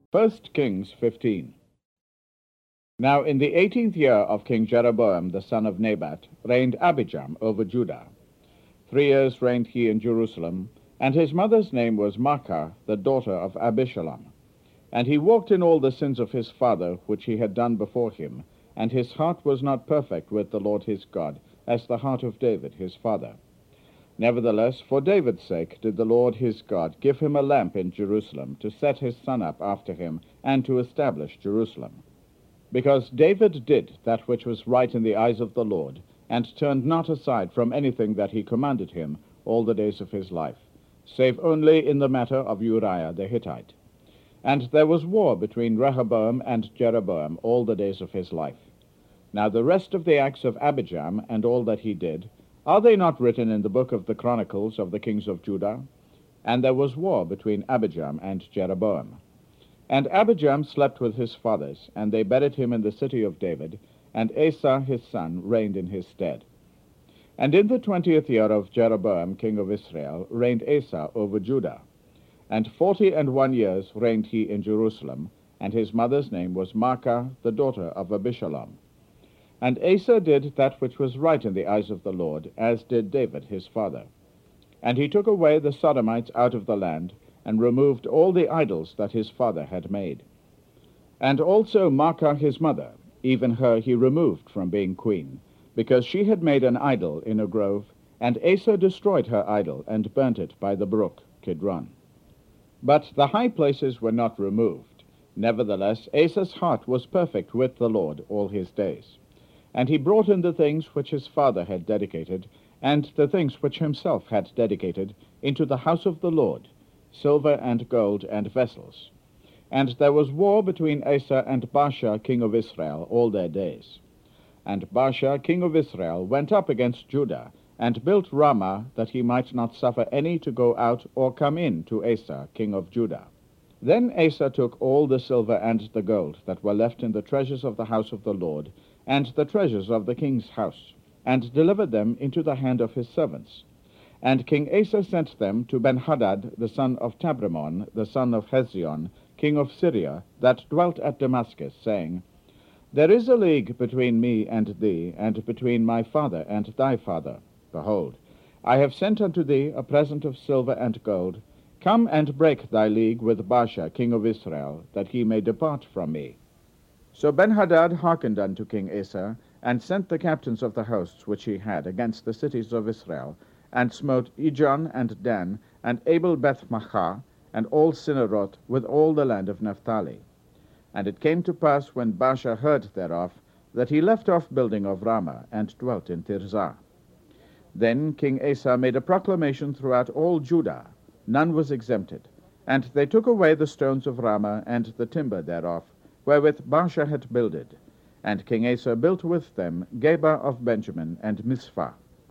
First Kings 15. Now in the 18th year of King Jeroboam the son of Nebat reigned Abijam over Judah. 3 years reigned he in Jerusalem, and his mother's name was Maachah, the daughter of Abishalom. And he walked in all the sins of his father, which he had done before him, and his heart was not perfect with the Lord his God, as the heart of David his father. Nevertheless, for David's sake did the Lord his God give him a lamp in Jerusalem, to set his son up after him, and to establish Jerusalem. Because David did that which was right in the eyes of the Lord, and turned not aside from anything that he commanded him all the days of his life, save only in the matter of Uriah the Hittite. And there was war between Rehoboam and Jeroboam all the days of his life. Now the rest of the acts of Abijam, and all that he did, are they not written in the book of the Chronicles of the kings of Judah? And there was war between Abijam and Jeroboam. And Abijam slept with his fathers, and they buried him in the city of David, and Asa his son reigned in his stead. And in the 20th year of Jeroboam king of Israel reigned Asa over Judah. And 41 years reigned he in Jerusalem, and his mother's name was Maachah, the daughter of Abishalom. And Asa did that which was right in the eyes of the Lord, as did David his father. And he took away the Sodomites out of the land, and removed all the idols that his father had made. And also Maachah his mother, even her he removed from being queen, because she had made an idol in a grove, and Asa destroyed her idol, and burnt it by the brook Kidron. But the high places were not removed. Nevertheless, Asa's heart was perfect with the Lord all his days. And he brought in the things which his father had dedicated, and the things which himself had dedicated, into the house of the Lord, silver and gold and vessels. And there was war between Asa and Baasha king of Israel all their days. And Baasha king of Israel went up against Judah, and built Ramah, that he might not suffer any to go out or come in to Asa king of Judah. Then Asa took all the silver and the gold that were left in the treasures of the house of the Lord, and the treasures of the king's house, and delivered them into the hand of his servants. And King Asa sent them to Benhadad the son of Tabrimon, the son of Hezion, king of Syria, that dwelt at Damascus, saying, There is a league between me and thee, and between my father and thy father. Behold, I have sent unto thee a present of silver and gold. Come and break thy league with Baasha king of Israel, that he may depart from me. So Benhadad hearkened unto King Asa, and sent the captains of the hosts which he had against the cities of Israel, and smote Ijon and Dan, and Abel-Beth-Maachah, and all Cinneroth, with all the land of Naphtali. And it came to pass, when Baasha heard thereof, that he left off building of Ramah, and dwelt in Tirzah. Then King Asa made a proclamation throughout all Judah, none was exempted, and they took away the stones of Ramah, and the timber thereof, wherewith Baasha had builded. And King Asa built with them Geba of Benjamin, and Mizpah.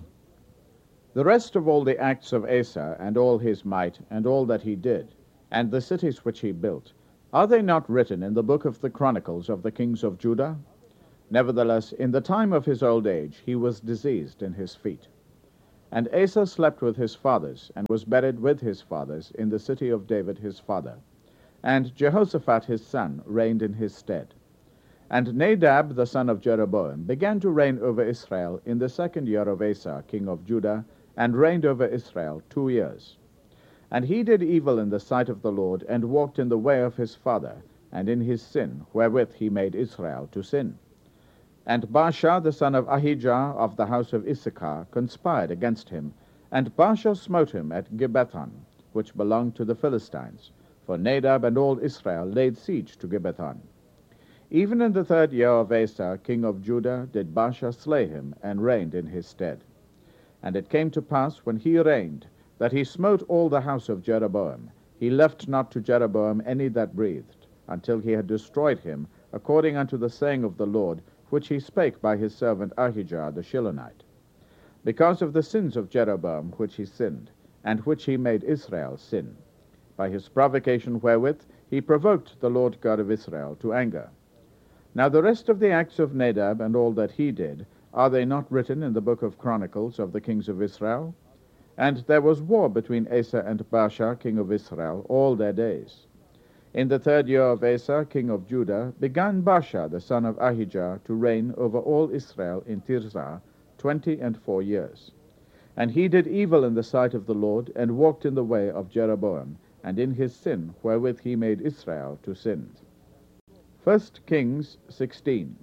The rest of all the acts of Asa, and all his might, and all that he did, and the cities which he built, are they not written in the book of the Chronicles of the kings of Judah? Nevertheless, in the time of his old age he was diseased in his feet. And Asa slept with his fathers, and was buried with his fathers in the city of David his father. And Jehoshaphat his son reigned in his stead. And Nadab the son of Jeroboam began to reign over Israel in the 2nd year of Asa king of Judah, and reigned over Israel 2 years. And he did evil in the sight of the Lord, and walked in the way of his father, and in his sin, wherewith he made Israel to sin. And Baasha the son of Ahijah of the house of Issachar conspired against him, and Baasha smote him at Gibbethon, which belonged to the Philistines, for Nadab and all Israel laid siege to Gibbethon. Even in the 3rd year of Asa king of Judah did Baasha slay him, and reigned in his stead. And it came to pass, when he reigned, that he smote all the house of Jeroboam. He left not to Jeroboam any that breathed, until he had destroyed him, according unto the saying of the Lord, which he spake by his servant Ahijah the Shilonite. Because of the sins of Jeroboam which he sinned, and which he made Israel sin. By his provocation wherewith he provoked the Lord God of Israel to anger. Now the rest of the acts of Nadab, and all that he did, are they not written in the book of Chronicles of the kings of Israel? And there was war between Asa and Baasha king of Israel all their days. In the 3rd year of Asa, king of Judah, began Baasha the son of Ahijah to reign over all Israel in Tirzah 24 years. And he did evil in the sight of the Lord, and walked in the way of Jeroboam, and in his sin wherewith he made Israel to sin. 1 Kings 16.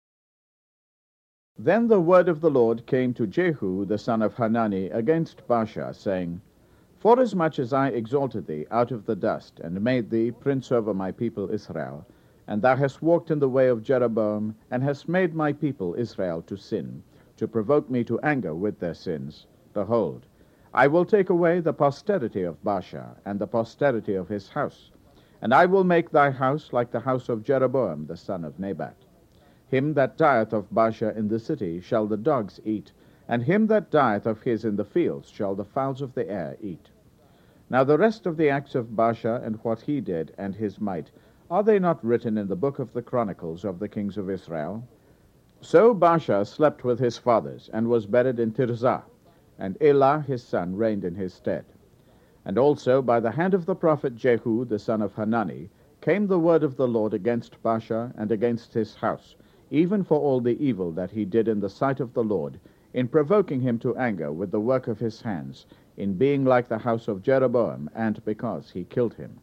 Then the word of the Lord came to Jehu the son of Hanani against Baasha, saying, Forasmuch as I exalted thee out of the dust, and made thee prince over my people Israel, and thou hast walked in the way of Jeroboam, and hast made my people Israel to sin, to provoke me to anger with their sins, behold, I will take away the posterity of Baasha, and the posterity of his house, and I will make thy house like the house of Jeroboam the son of Nebat. Him that dieth of Baasha in the city shall the dogs eat, and him that dieth of his in the fields shall the fowls of the air eat. Now the rest of the acts of Baasha, and what he did, and his might, are they not written in the book of the Chronicles of the kings of Israel? So Baasha slept with his fathers, and was buried in Tirzah, and Elah his son reigned in his stead. And also by the hand of the prophet Jehu the son of Hanani came the word of the Lord against Baasha and against his house, even for all the evil that he did in the sight of the Lord, in provoking him to anger with the work of his hands, in being like the house of Jeroboam, and because he killed him.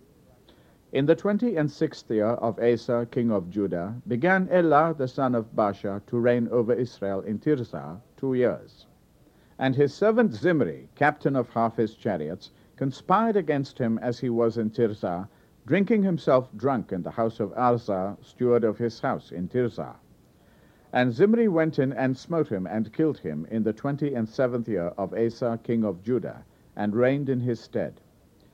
In the 26th year of Asa king of Judah began Elah the son of Baasha to reign over Israel in Tirzah 2 years. And his servant Zimri, captain of half his chariots, conspired against him as he was in Tirzah, drinking himself drunk in the house of Arza, steward of his house in Tirzah. And Zimri went in and smote him and killed him in the 27th year of Asa king of Judah, and reigned in his stead.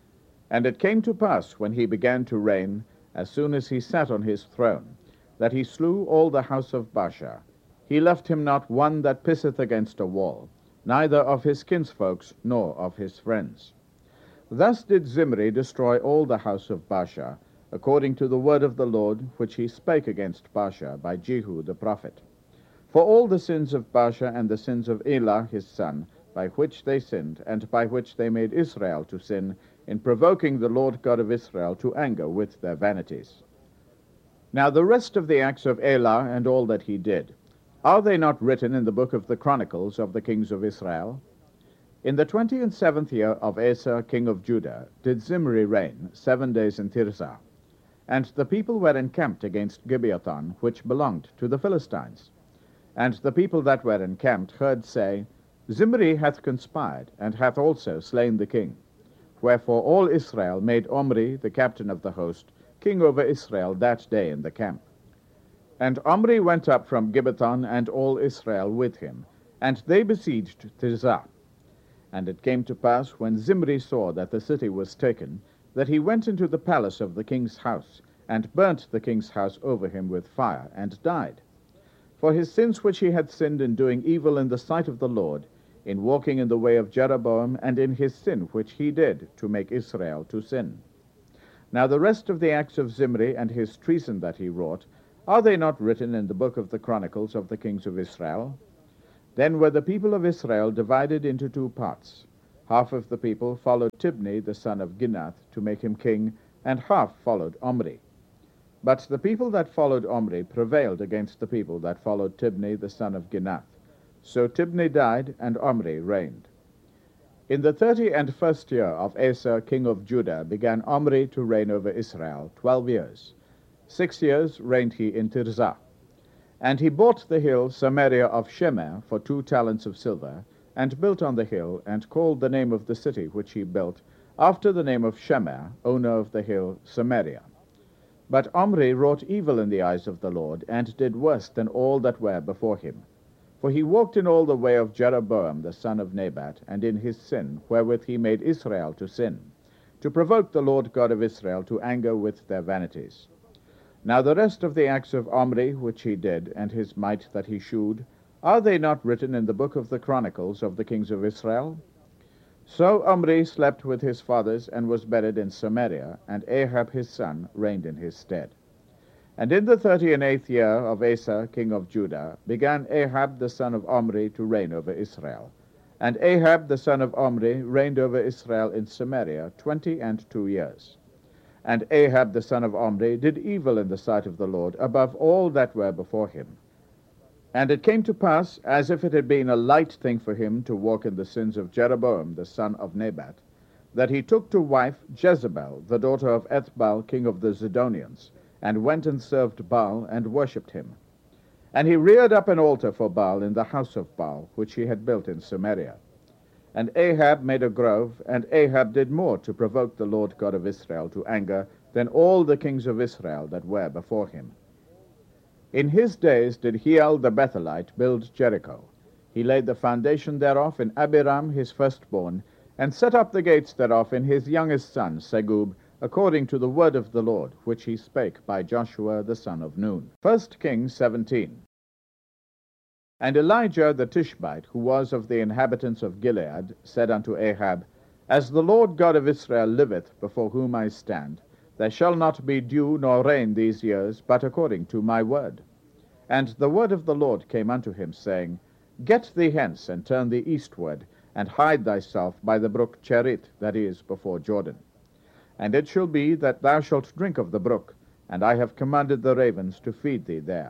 And it came to pass, when he began to reign, as soon as he sat on his throne, that he slew all the house of Baasha. He left him not one that pisseth against a wall, neither of his kinsfolks nor of his friends. Thus did Zimri destroy all the house of Baasha, according to the word of the Lord, which he spake against Baasha by Jehu the prophet. For all the sins of Baasha and the sins of Elah his son, by which they sinned, and by which they made Israel to sin, in provoking the Lord God of Israel to anger with their vanities. Now the rest of the acts of Elah and all that he did, are they not written in the book of the Chronicles of the kings of Israel? In the 27th year of Asa king of Judah did Zimri reign 7 days in Tirzah. And the people were encamped against Gibeathon, which belonged to the Philistines. And the people that were encamped heard say, Zimri hath conspired, and hath also slain the king. Wherefore all Israel made Omri, the captain of the host, king over Israel that day in the camp. And Omri went up from Gibeathon, and all Israel with him, and they besieged Tirzah. And it came to pass, when Zimri saw that the city was taken, that he went into the palace of the king's house, and burnt the king's house over him with fire, and died. For his sins which he had sinned in doing evil in the sight of the Lord, in walking in the way of Jeroboam, and in his sin which he did to make Israel to sin. Now the rest of the acts of Zimri and his treason that he wrought, are they not written in the book of the Chronicles of the kings of Israel? Then were the people of Israel divided into 2 parts. Half of the people followed Tibni the son of Ginath to make him king, and half followed Omri. But the people that followed Omri prevailed against the people that followed Tibni the son of Ginath. So Tibni died, and Omri reigned. In the 31st year of Asa king of Judah began Omri to reign over Israel 12 years. 6 years reigned he in Tirzah. And he bought the hill Samaria of Shemer for 2 talents of silver, and built on the hill, and called the name of the city which he built, after the name of Shemer, owner of the hill Samaria. But Omri wrought evil in the eyes of the Lord, and did worse than all that were before him. For he walked in all the way of Jeroboam the son of Nebat, and in his sin, wherewith he made Israel to sin, to provoke the Lord God of Israel to anger with their vanities. Now the rest of the acts of Omri which he did, and his might that he shewed, are they not written in the book of the Chronicles of the kings of Israel? So Omri slept with his fathers, and was buried in Samaria, and Ahab his son reigned in his stead. And in the 38th year of Asa king of Judah began Ahab the son of Omri to reign over Israel. And Ahab the son of Omri reigned over Israel in Samaria 22 years. And Ahab the son of Omri did evil in the sight of the Lord above all that were before him. And it came to pass, as if it had been a light thing for him to walk in the sins of Jeroboam the son of Nebat, that he took to wife Jezebel, the daughter of Ethbaal, king of the Zidonians, and went and served Baal and worshipped him. And he reared up an altar for Baal in the house of Baal, which he had built in Samaria. And Ahab made a grove, and Ahab did more to provoke the Lord God of Israel to anger than all the kings of Israel that were before him. In his days did Hiel the Bethelite build Jericho. He laid the foundation thereof in Abiram his firstborn, and set up the gates thereof in his youngest son Segub, according to the word of the Lord, which he spake by Joshua the son of Nun. 1 Kings 17. And Elijah the Tishbite, who was of the inhabitants of Gilead, said unto Ahab, As the Lord God of Israel liveth, before whom I stand, there shall not be dew nor rain these years, but according to my word. And the word of the Lord came unto him, saying, Get thee hence, and turn thee eastward, and hide thyself by the brook Cherith, that is before Jordan. And it shall be that thou shalt drink of the brook, and I have commanded the ravens to feed thee there.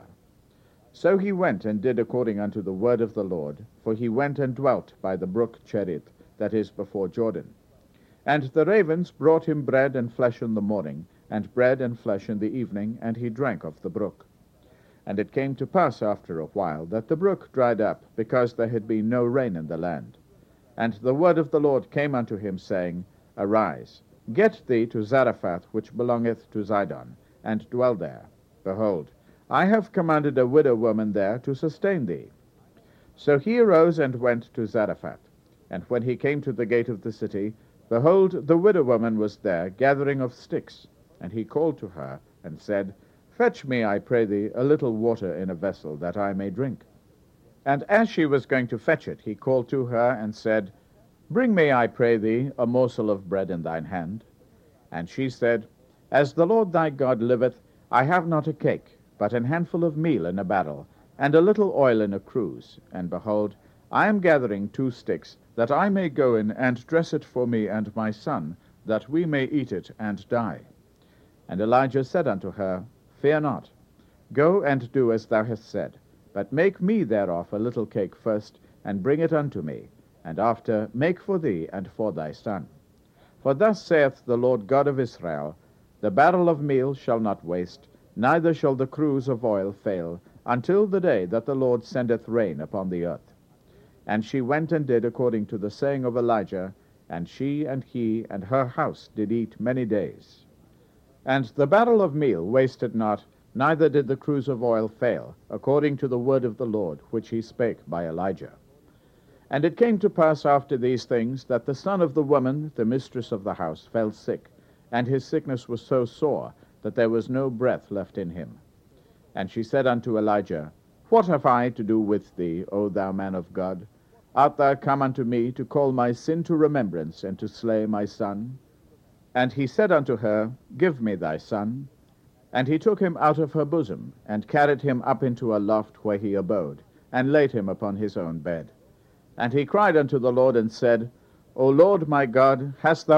So he went and did according unto the word of the Lord, for he went and dwelt by the brook Cherith, that is before Jordan. And the ravens brought him bread and flesh in the morning, and bread and flesh in the evening, and he drank of the brook. And it came to pass after a while that the brook dried up, because there had been no rain in the land. And the word of the Lord came unto him, saying, Arise, get thee to Zarephath, which belongeth to Zidon, and dwell there. Behold, I have commanded a widow woman there to sustain thee. So he arose and went to Zarephath. And when he came to the gate of the city, behold, the widow woman was there, gathering of sticks. And he called to her, and said, Fetch me, I pray thee, a little water in a vessel, that I may drink. And as she was going to fetch it, he called to her, and said, Bring me, I pray thee, a morsel of bread in thine hand. And she said, As the Lord thy God liveth, I have not a cake, but an handful of meal in a barrel, and a little oil in a cruse. And behold, I am gathering 2 sticks, that I may go in and dress it for me and my son, that we may eat it and die. And Elijah said unto her, Fear not. Go and do as thou hast said, but make me thereof a little cake first, and bring it unto me, and after make for thee and for thy son. For thus saith the Lord God of Israel, The barrel of meal shall not waste, neither shall the cruse of oil fail, until the day that the Lord sendeth rain upon the earth. And she went and did according to the saying of Elijah, and she and he and her house did eat many days. And the barrel of meal wasted not, neither did the cruse of oil fail, according to the word of the Lord, which he spake by Elijah. And it came to pass after these things, that the son of the woman, the mistress of the house, fell sick, and his sickness was so sore, that there was no breath left in him. And she said unto Elijah, What have I to do with thee, O thou man of God? Art thou come unto me to call my sin to remembrance, and to slay my son? And he said unto her, Give me thy son. And he took him out of her bosom, and carried him up into a loft where he abode, and laid him upon his own bed. And he cried unto the Lord, and said, O Lord my God, hast thou